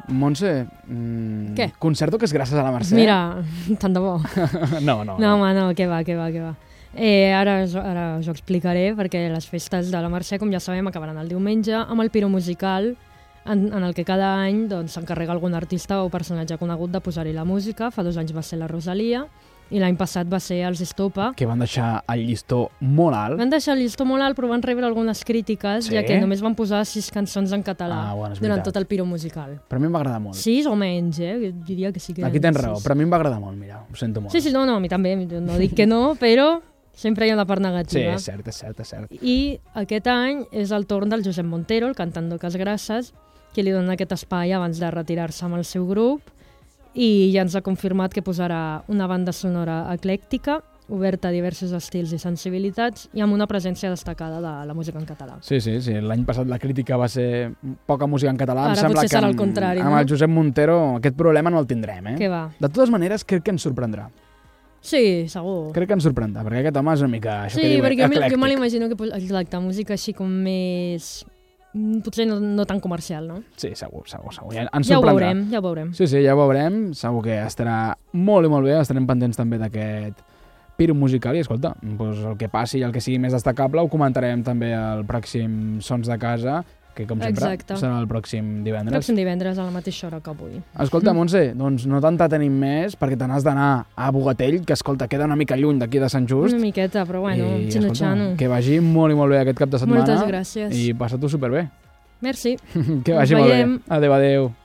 Montse, Què? concerto que és gràcies a la Mercè. Mira, tant de bo. No. No, home, no, què va. Ara us ho explicaré, perquè les festes de la Mercè, com ja sabem, acabaran el diumenge amb el Piro Musical, en el que cada any s'encarrega algun artista o personatge conegut de posar-hi la música. Fa 2 anys va ser la Rosalia, i l'any passat va ser els Estopa. Que van deixar el llistó molt alt. Van deixar el llistó molt alt, però van rebre algunes crítiques, Sí? ja que només van posar 6 cançons en català Bueno, és durant veritat. tot el Piro Musical. Però a mi em va agradar molt. 6 o menys, Jo diria que sí que Aquí tens raó, però a mi em va agradar molt, mira, ho sento molt. Sí, no, a mi també, no dic que no, però sempre hi ha una part Sí, negativa. és cert. I aquest any és el torn del Josep Montero, el cantant d'Oques Grasses, que li dona aquest espai abans de retirar-se amb el seu grup, i ja ens ha confirmat que posarà una banda sonora eclèctica, oberta a diversos estils i sensibilitats, i amb una presència destacada de la música en català. Sí, l'any passat la crítica va ser poca música en català. Ara Em sembla potser que serà el contrari, amb no? el Josep Montero aquest problema no el tindrem, Què va? De totes maneres, crec que ens sorprendrà. Sí, segur. Crec que ens sorprendrà, perquè aquest home és una mica, això que Sí, diu, perquè eclèctic. jo me l'imagino que exacte, música així com més... potser no tan comercial, no? Sí, segur. Ja ens Ja ho sorprendrà. veurem, ja ho veurem. Sí, ja ho veurem. Segur que estarà molt i molt bé. Estarem pendents també d'aquest Piro Musical i, escolta, doncs el que passi i el que sigui més destacable ho comentarem també al pròxim Sons de Casa, que com sempre Exacte. serà el pròxim divendres. Pròxim divendres a la mateixa hora que avui. Escolta, Montse, doncs no t'entretenim més perquè te n'has d'anar a Bogatell, que, escolta, queda una mica lluny d'aquí de Sant Just. Una miqueta, però bueno, I, xino-xano. que vagi molt i molt bé aquest cap de setmana. Moltes gràcies. I passa-t'ho superbé. Merci. Que vagi molt bé. veiem. Adéu.